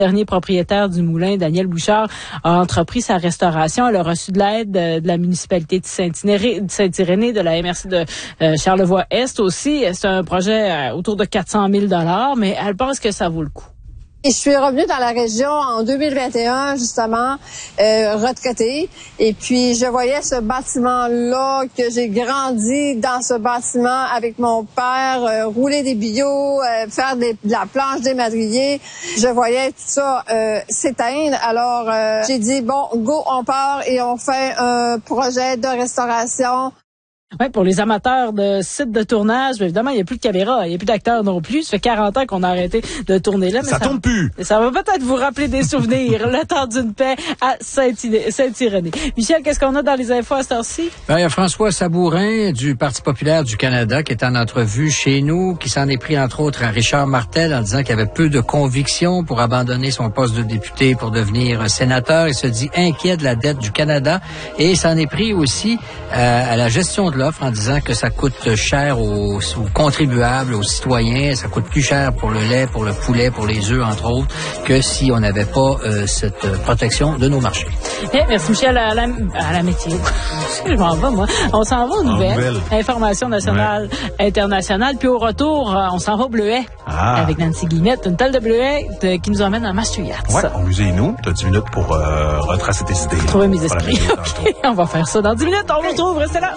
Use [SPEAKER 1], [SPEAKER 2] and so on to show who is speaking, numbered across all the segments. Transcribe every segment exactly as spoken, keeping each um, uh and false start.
[SPEAKER 1] dernier propriétaire du moulin, Daniel Bouchard, a entrepris sa restauration. Elle a reçu de l'aide de la municipalité de Saint-Irénée, de la M R C de euh, Charlevoix-Est aussi. C'est un projet euh, autour de quatre cent mille dollars, mais elle pense que ça vaut le coup.
[SPEAKER 2] Et je suis revenue dans la région en deux mille vingt et un, justement, euh, retraitée. Et puis, je voyais ce bâtiment-là, que j'ai grandi dans ce bâtiment avec mon père, euh, rouler des billots, euh, faire des, de la planche des madriers. Je voyais tout ça euh, s'éteindre. Alors, euh, j'ai dit, bon, go, on part et on fait un projet de restauration.
[SPEAKER 1] Oui, pour les amateurs de sites de tournage, évidemment, il n'y a plus de caméra, il n'y a plus d'acteurs non plus. Ça fait quarante ans qu'on a arrêté de tourner là. Mais
[SPEAKER 3] ça, ça tombe plus.
[SPEAKER 1] Ça va peut-être vous rappeler des souvenirs. Le temps d'une paix à Saint-Irénée. Michel, qu'est-ce qu'on a dans les infos à cette heure-ci?
[SPEAKER 4] Ben, il y a François Sabourin du Parti populaire du Canada qui est en entrevue chez nous, qui s'en est pris entre autres à Richard Martel en disant qu'il avait peu de conviction pour abandonner son poste de député pour devenir sénateur. Il se dit inquiet de la dette du Canada et s'en est pris aussi euh, à la gestion de l'offre en disant que ça coûte cher aux, aux contribuables, aux citoyens, ça coûte plus cher pour le lait, pour le poulet, pour les œufs, entre autres, que si on n'avait pas euh, cette protection de nos marchés.
[SPEAKER 1] Hey, merci Michel, à la, à la météo. Je m'en vais, moi. On s'en va aux nouvelles. Nouvelle. Information nationale, ouais. internationale. Puis au retour, on s'en va au Bleuet ah. avec Nancy Guillemette. Une telle de Bleuet de, qui nous emmène à Maastricht.
[SPEAKER 3] Ouais, on musée nous. Tu as dix minutes pour euh, retracer tes idées.
[SPEAKER 1] Trouver mes esprits. Okay. On va faire ça dans dix minutes. On vous retrouve. Restez là.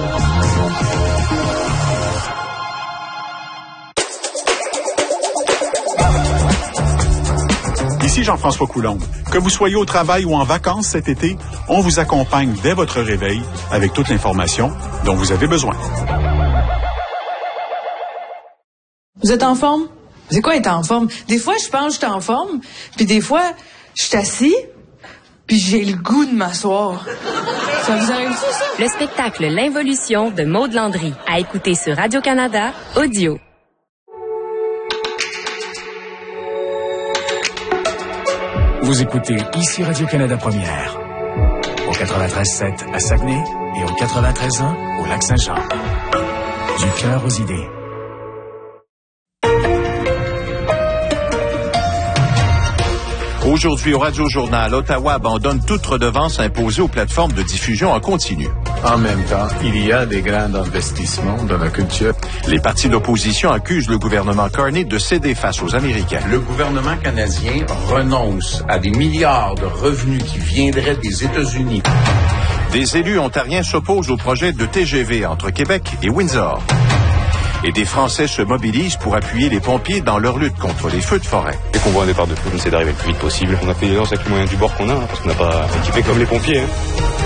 [SPEAKER 3] Ici Jean-François Coulombe. Que vous soyez au travail ou en vacances cet été, on vous accompagne dès votre réveil avec toute l'information dont vous avez besoin.
[SPEAKER 5] Vous êtes en forme? C'est quoi être en forme? Des fois, je pense que je suis en forme, puis des fois, je suis assis, puis j'ai le goût de m'asseoir. Ça vous arrive-tu, ça?
[SPEAKER 6] Le spectacle L'Involution de Maud Landry, à écouter sur Radio-Canada, audio.
[SPEAKER 7] Vous écoutez ici Radio-Canada Première, au quatre-vingt-treize sept à Saguenay et au quatre-vingt-treize un au Lac-Saint-Jean. Du cœur aux idées.
[SPEAKER 8] Aujourd'hui, au Radio-Journal, Ottawa abandonne toute redevance imposée aux plateformes de diffusion en continu.
[SPEAKER 9] En même temps, il y a des grands investissements dans la culture.
[SPEAKER 8] Les partis d'opposition accusent le gouvernement Carney de céder face aux Américains.
[SPEAKER 10] Le gouvernement canadien renonce à des milliards de revenus qui viendraient des États-Unis.
[SPEAKER 8] Des élus ontariens s'opposent au projet de T G V entre Québec et Windsor. Et des Français se mobilisent pour appuyer les pompiers dans leur lutte contre les feux de forêt.
[SPEAKER 11] Dès qu'on voit un départ de feu, on essaie d'arriver le plus vite possible. On a fait des lances avec les moyens du bord qu'on a, hein, parce qu'on n'a pas équipé comme les pompiers. Hein.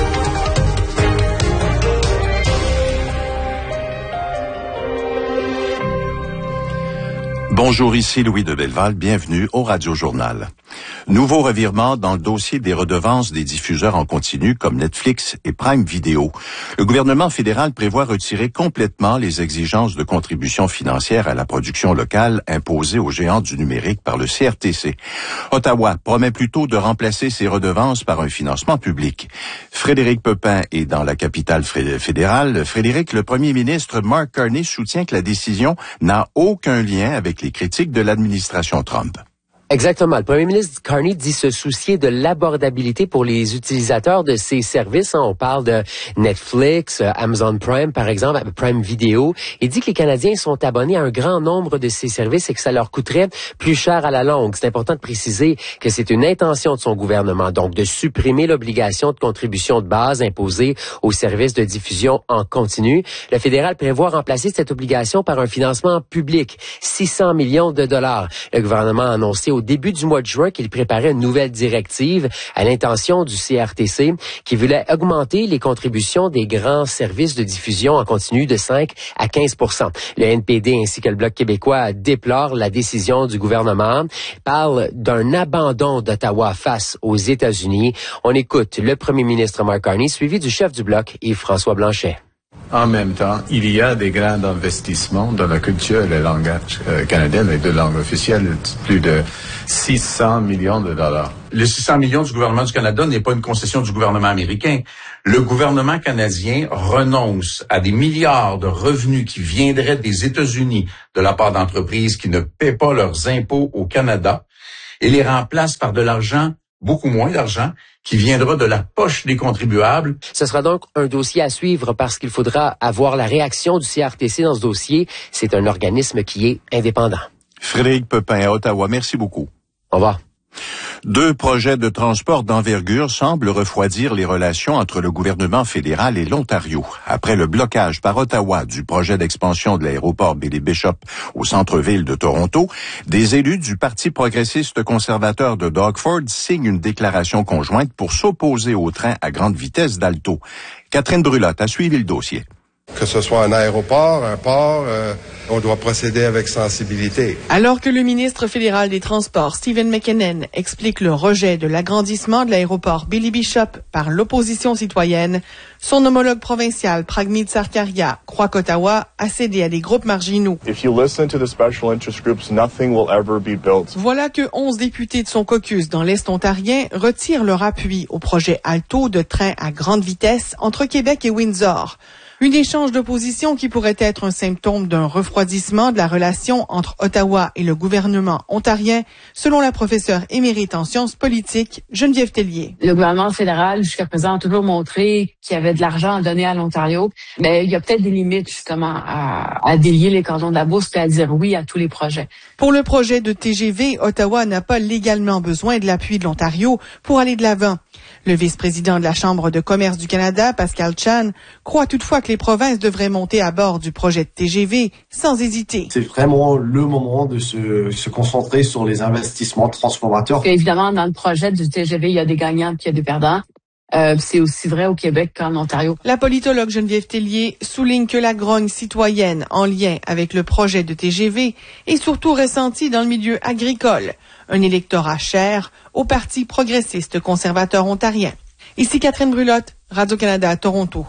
[SPEAKER 8] Bonjour, ici Louis de Belleval, bienvenue au Radio-Journal. Nouveau revirement dans le dossier des redevances des diffuseurs en continu comme Netflix et Prime Video. Le gouvernement fédéral prévoit retirer complètement les exigences de contribution financière à la production locale imposées aux géants du numérique par le C R T C. Ottawa promet plutôt de remplacer ces redevances par un financement public. Frédéric Pepin est dans la capitale fédérale. Frédéric, le premier ministre Mark Carney soutient que la décision n'a aucun lien avec les critiques de l'administration Trump.
[SPEAKER 12] Exactement. Le premier ministre Carney dit se soucier de l'abordabilité pour les utilisateurs de ces services. On parle de Netflix, Amazon Prime, par exemple, Prime Video. Il dit que les Canadiens sont abonnés à un grand nombre de ces services et que ça leur coûterait plus cher à la longue. C'est important de préciser que c'est une intention de son gouvernement, donc de supprimer l'obligation de contribution de base imposée aux services de diffusion en continu. Le fédéral prévoit remplacer cette obligation par un financement public, six cents millions de dollars. Le gouvernement a annoncé au début du mois de juin qu'il préparait une nouvelle directive à l'intention du C R T C qui voulait augmenter les contributions des grands services de diffusion en continu de cinq à quinze pour cent. Le N P D ainsi que le Bloc québécois déplorent la décision du gouvernement, parlent d'un abandon d'Ottawa face aux États-Unis. On écoute le premier ministre Mark Carney suivi du chef du Bloc Yves-François Blanchet.
[SPEAKER 9] En même temps, il y a des grands investissements dans la culture et le langage euh, canadien, les deux langues officielles, plus de six cents millions de dollars.
[SPEAKER 10] Les six cents millions du gouvernement du Canada n'est pas une concession du gouvernement américain. Le gouvernement canadien renonce à des milliards de revenus qui viendraient des États-Unis de la part d'entreprises qui ne paient pas leurs impôts au Canada. et les remplace par de l'argent, beaucoup moins d'argent, qui viendra de la poche des contribuables.
[SPEAKER 12] Ce sera donc un dossier à suivre parce qu'il faudra avoir la réaction du C R T C dans ce dossier. C'est un organisme qui est indépendant.
[SPEAKER 8] Frédéric Pepin à Ottawa, merci beaucoup.
[SPEAKER 12] Au revoir.
[SPEAKER 8] Deux projets de transport d'envergure semblent refroidir les relations entre le gouvernement fédéral et l'Ontario. Après le blocage par Ottawa du projet d'expansion de l'aéroport Billy Bishop au centre-ville de Toronto, des élus du Parti progressiste conservateur de Dougford signent une déclaration conjointe pour s'opposer au train à grande vitesse d'Alto. Catherine Brulotte a suivi le dossier.
[SPEAKER 13] Que ce soit un aéroport, un port, euh, on doit procéder avec sensibilité.
[SPEAKER 14] Alors que le ministre fédéral des Transports, Stephen McKinnon, explique le rejet de l'agrandissement de l'aéroport Billy Bishop par l'opposition citoyenne, son homologue provincial, Pragmeet Sarkaria, croit qu'Ottawa a cédé à des groupes marginaux.
[SPEAKER 15] If you listen to the special interest groups, nothing will ever be built.
[SPEAKER 14] Voilà que onze députés de son caucus dans l'Est ontarien retirent leur appui au projet Alto de train à grande vitesse entre Québec et Windsor. Une échange d'opposition qui pourrait être un symptôme d'un refroidissement de la relation entre Ottawa et le gouvernement ontarien, selon la professeure émérite en sciences politiques, Geneviève Tellier.
[SPEAKER 16] Le gouvernement fédéral, jusqu'à présent, a toujours montré qu'il y avait de l'argent à donner à l'Ontario, mais il y a peut-être des limites, justement, à, à délier les cordons de la bourse et à dire oui à tous les projets.
[SPEAKER 14] Pour le projet de T G V, Ottawa n'a pas légalement besoin de l'appui de l'Ontario pour aller de l'avant. Le vice-président de la Chambre de commerce du Canada, Pascal Chan, croit toutefois que les provinces devraient monter à bord du projet de T G V sans hésiter.
[SPEAKER 17] C'est vraiment le moment de se, se concentrer sur les investissements transformateurs.
[SPEAKER 16] Et évidemment, dans le projet du T G V, il y a des gagnants et il y a des perdants. Euh, c'est aussi vrai au Québec qu'en Ontario.
[SPEAKER 14] La politologue Geneviève Tellier souligne que la grogne citoyenne en lien avec le projet de T G V est surtout ressentie dans le milieu agricole, un électorat cher au Parti progressiste conservateur ontarien. Ici Catherine Brulotte, Radio-Canada à Toronto.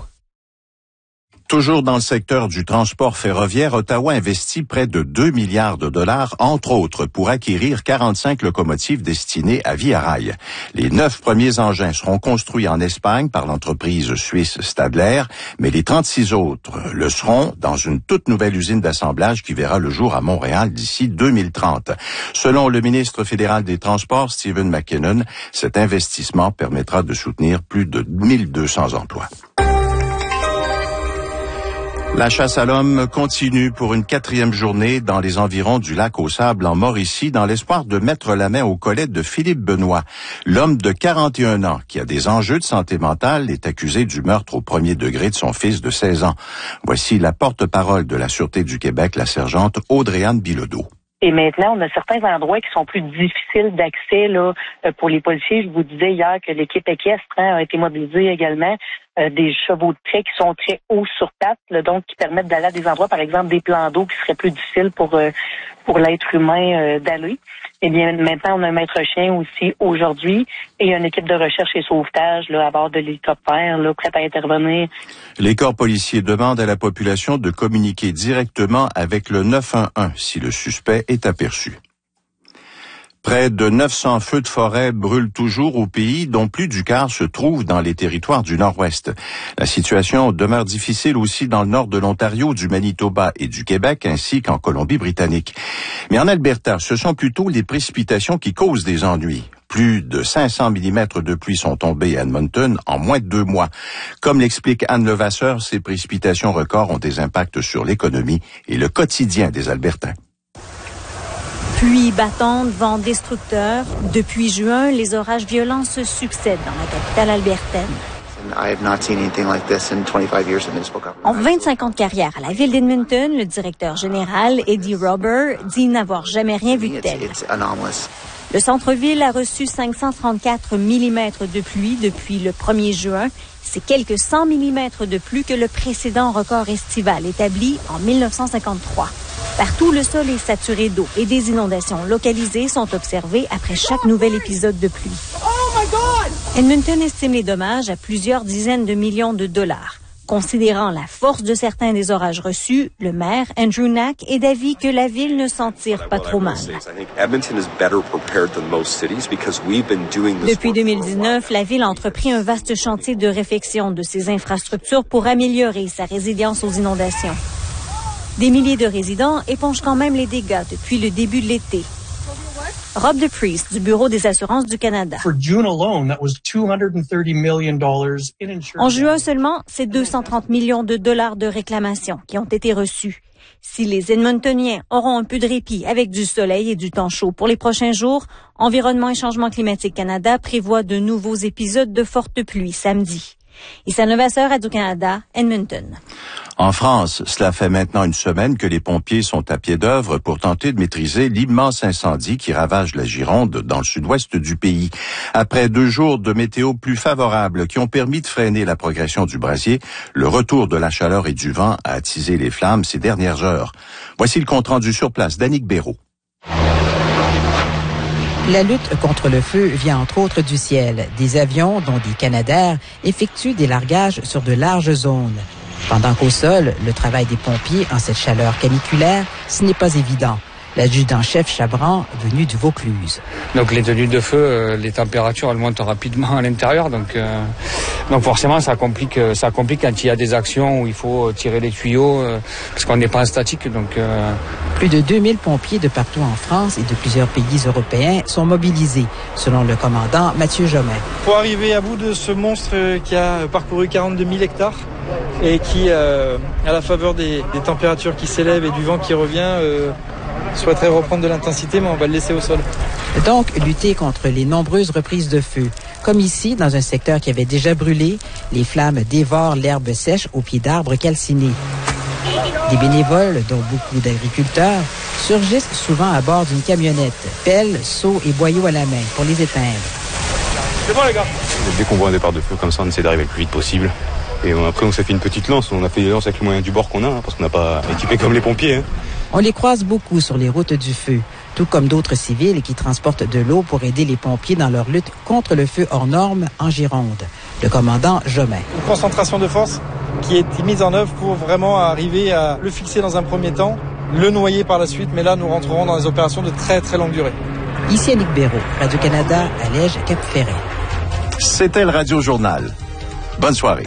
[SPEAKER 8] Toujours dans le secteur du transport ferroviaire, Ottawa investit près de deux milliards de dollars, entre autres, pour acquérir quarante-cinq locomotives destinées à Via Rail. Les neuf premiers engins seront construits en Espagne par l'entreprise suisse Stadler, mais les trente-six autres le seront dans une toute nouvelle usine d'assemblage qui verra le jour à Montréal d'ici deux mille trente. Selon le ministre fédéral des Transports, Stephen McKinnon, cet investissement permettra de soutenir plus de mille deux cents emplois. La chasse à l'homme continue pour une quatrième journée dans les environs du lac aux Sables en Mauricie dans l'espoir de mettre la main au collet de Philippe Benoît. L'homme de quarante et un ans qui a des enjeux de santé mentale est accusé du meurtre au premier degré de son fils de seize ans. Voici la porte-parole de la Sûreté du Québec, la sergente Audrey-Anne Bilodeau.
[SPEAKER 18] Et maintenant, on a certains endroits qui sont plus difficiles d'accès là pour les policiers. Je vous disais hier que l'équipe équestre hein, a été mobilisée également. Euh, des chevaux de trait qui sont très hauts sur pattes, là, donc qui permettent d'aller à des endroits, par exemple des plans d'eau qui seraient plus difficiles pour euh, pour l'être humain euh, d'aller. Eh bien, maintenant, on a un maître chien aussi aujourd'hui et une équipe de recherche et sauvetage là, à bord de l'hélicoptère, là, prête à intervenir.
[SPEAKER 8] Les corps policiers demandent à la population de communiquer directement avec le neuf un un si le suspect est aperçu. Près de neuf cents feux de forêt brûlent toujours au pays, dont plus du quart se trouvent dans les territoires du Nord-Ouest. La situation demeure difficile aussi dans le nord de l'Ontario, du Manitoba et du Québec, ainsi qu'en Colombie-Britannique. Mais en Alberta, ce sont plutôt les précipitations qui causent des ennuis. Plus de cinq cents millimètres de pluie sont tombés à Edmonton en moins de deux mois. Comme l'explique Anne Levasseur, ces précipitations records ont des impacts sur l'économie et le quotidien des Albertains.
[SPEAKER 19] Pluie battante, vent destructeur. Depuis juin, les orages violents se succèdent dans la capitale albertaine. En vingt-cinq ans de carrière à la ville d'Edmonton, le directeur général, Eddie Robert, dit n'avoir jamais rien vu de tel. Le centre-ville a reçu cinq cent trente-quatre millimètres de pluie depuis le premier juin. C'est quelques cent millimètres de plus que le précédent record estival établi en mille neuf cent cinquante-trois. Partout, le sol est saturé d'eau et des inondations localisées sont observées après chaque nouvel épisode de pluie. Oh my God! Edmonton estime les dommages à plusieurs dizaines de millions de dollars. Considérant la force de certains des orages reçus, le maire, Andrew Knack, est d'avis que la ville ne s'en tire pas trop mal. Depuis deux mille dix-neuf, la ville a entrepris un vaste chantier de réfection de ses infrastructures pour améliorer sa résilience aux inondations. Des milliers de résidents épongent quand même les dégâts depuis le début de l'été. Rob DePriest du Bureau des assurances du Canada. En juin seulement, c'est deux cent trente millions de dollars de réclamations qui ont été reçus. Si les Edmontoniens auront un peu de répit avec du soleil et du temps chaud pour les prochains jours, Environnement et Changement climatique Canada prévoit de nouveaux épisodes de fortes pluies samedi. Issa Levasseur, Radio-Canada, Edmonton.
[SPEAKER 8] En France, cela fait maintenant une semaine que les pompiers sont à pied d'œuvre pour tenter de maîtriser l'immense incendie qui ravage la Gironde dans le sud-ouest du pays. Après deux jours de météo plus favorables qui ont permis de freiner la progression du brasier, le retour de la chaleur et du vent a attisé les flammes ces dernières heures. Voici le compte-rendu sur place d'Annick Béraud.
[SPEAKER 20] La lutte contre le feu vient entre autres du ciel. Des avions, dont des Canadair, effectuent des largages sur de larges zones. Pendant qu'au sol, le travail des pompiers en cette chaleur caniculaire, ce n'est pas évident. L'adjudant-chef Chabran, venu du Vaucluse.
[SPEAKER 21] Donc les tenues de feu, euh, les températures, elles montent rapidement à l'intérieur. Donc, euh, donc forcément, ça complique, ça complique quand il y a des actions où il faut tirer les tuyaux, euh, parce qu'on n'est pas en statique. Donc, euh...
[SPEAKER 20] Plus de deux mille pompiers de partout en France et de plusieurs pays européens sont mobilisés, selon le commandant Mathieu Jomain.
[SPEAKER 22] Pour arriver à bout de ce monstre qui a parcouru quarante-deux mille hectares et qui, euh, à la faveur des, des températures qui s'élèvent et du vent qui revient, euh, souhaiterait reprendre de l'intensité, mais on va le laisser au sol.
[SPEAKER 20] Donc, lutter contre les nombreuses reprises de feu. Comme ici, dans un secteur qui avait déjà brûlé, les flammes dévorent l'herbe sèche au pied d'arbres calcinés. Des bénévoles, dont beaucoup d'agriculteurs, surgissent souvent à bord d'une camionnette, pelles, seaux et boyaux à la main pour les éteindre.
[SPEAKER 22] C'est bon, les gars.
[SPEAKER 11] Dès qu'on voit un départ de feu comme ça, on essaie d'arriver le plus vite possible. Et après, on s'est fait une petite lance. On a fait des lances avec le moyen du bord qu'on a, hein, parce qu'on n'a pas équipé comme les pompiers. Hein.
[SPEAKER 20] On les croise beaucoup sur les routes du feu, tout comme d'autres civils qui transportent de l'eau pour aider les pompiers dans leur lutte contre le feu hors norme en Gironde. Le commandant Jomain.
[SPEAKER 22] Une concentration de force qui est mise en œuvre pour vraiment arriver à le fixer dans un premier temps, le noyer par la suite, mais là, nous rentrerons dans des opérations de très, très longue durée.
[SPEAKER 20] Ici Annick Béraud, Radio-Canada, Allège, Cap-Ferret.
[SPEAKER 8] C'était le Radio Journal. Bonne soirée.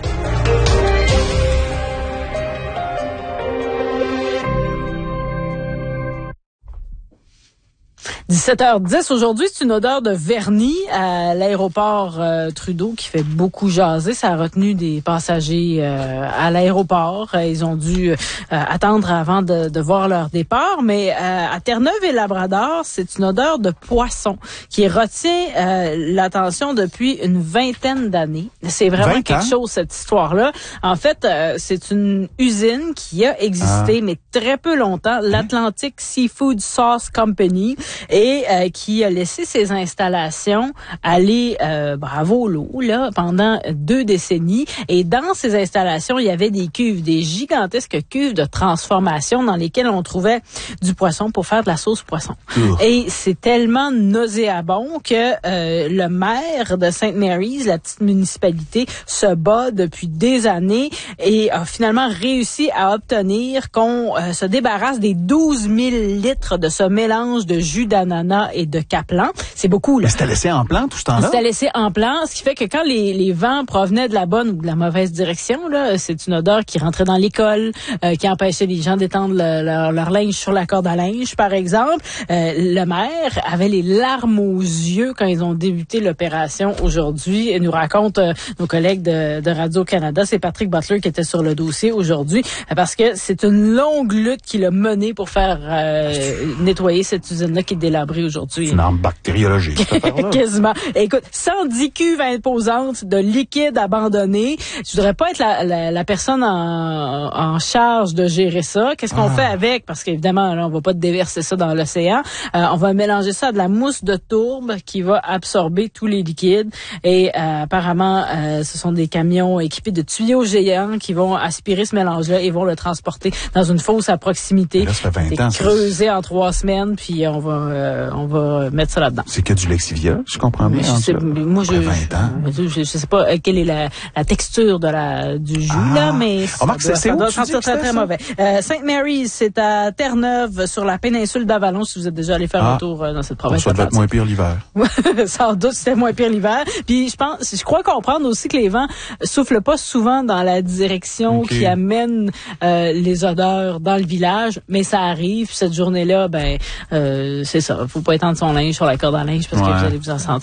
[SPEAKER 1] dix-sept heures dix aujourd'hui, c'est une odeur de vernis à l'aéroport euh, Trudeau qui fait beaucoup jaser. Ça a retenu des passagers euh, à l'aéroport. Ils ont dû euh, attendre avant de, de voir leur départ. Mais euh, à Terre-Neuve et Labrador, c'est une odeur de poisson qui retient euh, l'attention depuis une vingtaine d'années. C'est vraiment quelque chose, cette histoire-là. En fait, euh, c'est une usine qui a existé, ah. mais très peu longtemps, l'Atlantic Seafood Sauce Company, et euh, qui a laissé ses installations aller euh, bravo l'eau là pendant deux décennies. Et dans ces installations, il y avait des cuves, des gigantesques cuves de transformation dans lesquelles on trouvait du poisson pour faire de la sauce poisson. Ouh. Et c'est tellement nauséabond que euh, le maire de Saint Mary's, la petite municipalité, se bat depuis des années et a finalement réussi à obtenir qu'on euh, se débarrasse des douze mille litres de ce mélange de jus d'ananas et de caplan. C'est beaucoup, là.
[SPEAKER 23] Mais c'était laissé en plan tout ce temps-là?
[SPEAKER 1] C'était laissé en plan, ce qui fait que quand les, les vents provenaient de la bonne ou de la mauvaise direction, là, c'est une odeur qui rentrait dans l'école, euh, qui empêchait les gens d'étendre le, leur, leur linge sur la corde à linge, par exemple. Euh, le maire avait les larmes aux yeux quand ils ont débuté l'opération aujourd'hui. Et nous racontent euh, nos collègues de, de Radio-Canada. C'est Patrick Butler qui était sur le dossier aujourd'hui, parce que c'est une longue lutte qu'il a menée pour faire euh, nettoyer cette usine-là qui est délabrée aujourd'hui.
[SPEAKER 23] C'est une arme bactériologique, cette affaire-là.
[SPEAKER 1] Quasiment. Écoute, cent dix cuves imposantes de liquide abandonné. Je voudrais pas être la, la, la personne en, en charge de gérer ça. Qu'est-ce qu'on ah. fait avec? Parce qu'évidemment, là, on va pas déverser ça dans l'océan. Euh, on va mélanger ça à de la mousse de tourbe qui va absorber tous les liquides. Et euh, apparemment, euh, ce sont des camions équipés de tuyaux géants qui vont aspirer ce mélange-là et vont le transporter dans une fosse à proximité.
[SPEAKER 23] Là, ça fait vingt ans.
[SPEAKER 1] Creusé en trois semaines, puis on va euh, on va mettre ça là-dedans.
[SPEAKER 23] C'est que du Lexivia, je comprends bien.
[SPEAKER 1] Je sais, moi, je, je, je, je sais pas quelle est la, la texture de la du jus ah. là, mais
[SPEAKER 23] oh, Marc, c'est, c'est
[SPEAKER 1] ça
[SPEAKER 23] où
[SPEAKER 1] doit
[SPEAKER 23] tu dis
[SPEAKER 1] sentir très, très mauvais. Euh, Saint Mary's, c'est à Terre-Neuve, sur la péninsule d'Avalon, si vous êtes déjà allé faire ah. un tour euh, dans cette province.
[SPEAKER 23] Ça doit être moins pire l'hiver.
[SPEAKER 1] Sans doute, c'était moins pire l'hiver. Puis je pense, je crois comprendre aussi que les vents soufflent pas souvent dans la direction okay. qui amène euh, les odeurs dans le village, mais ça arrive. Cette journée-là, ben, euh, c'est ça. ça. Faut pas étendre son linge sur la corde à linge parce
[SPEAKER 23] Ouais.
[SPEAKER 1] que vous allez vous en sentir